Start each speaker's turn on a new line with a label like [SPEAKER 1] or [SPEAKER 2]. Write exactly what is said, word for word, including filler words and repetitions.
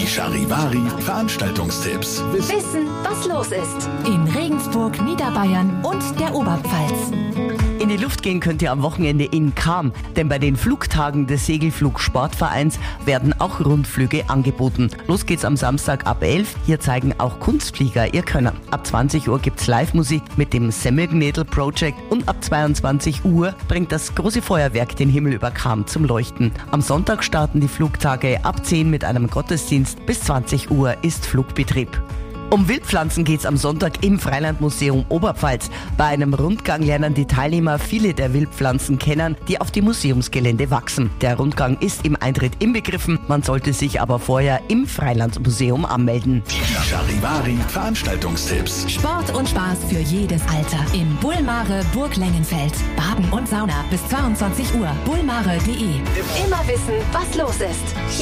[SPEAKER 1] Charivari Veranstaltungstipps.
[SPEAKER 2] Wissen, was los ist. In Regensburg, Niederbayern und der Oberpfalz.
[SPEAKER 3] In die Luft gehen könnt ihr am Wochenende in Cham, denn bei den Flugtagen des Segelflugsportvereins werden auch Rundflüge angeboten. Los geht's am Samstag ab elf. Hier zeigen auch Kunstflieger ihr Können. Ab zwanzig Uhr gibt's Live-Musik mit dem Semmelgnädel Project und ab zweiundzwanzig Uhr bringt das große Feuerwerk den Himmel über Cham zum Leuchten. Am Sonntag starten die Flugtage ab zehn mit einem Gottesdienst. Bis zwanzig Uhr ist Flugbetrieb. Um Wildpflanzen geht's am Sonntag im Freilandmuseum Oberpfalz. Bei einem Rundgang lernen die Teilnehmer viele der Wildpflanzen kennen, die auf dem Museumsgelände wachsen. Der Rundgang ist im Eintritt inbegriffen, man sollte sich aber vorher im Freilandmuseum anmelden.
[SPEAKER 1] Charivari Veranstaltungstipps.
[SPEAKER 2] Sport und Spaß für jedes Alter. In Bullmare Burg Lengenfeld. Baden und Sauna bis zweiundzwanzig Uhr. bullmare punkt de. Immer wissen, was los ist.